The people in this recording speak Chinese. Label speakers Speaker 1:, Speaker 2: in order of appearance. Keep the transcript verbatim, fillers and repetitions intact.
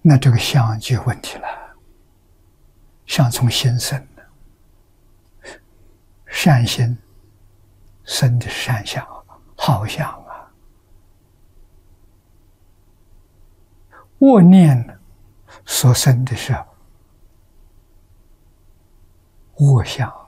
Speaker 1: 那这个相就有问题了。相从心生的，善心生的是善相，好相啊。恶念所生的是恶相。